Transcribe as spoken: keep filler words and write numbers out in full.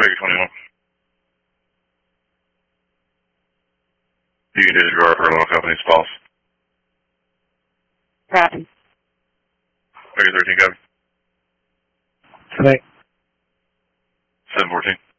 Baker twenty-one. You can disregard for loan company's false. Right. Baker thirteen, copy. Today. seven fourteen.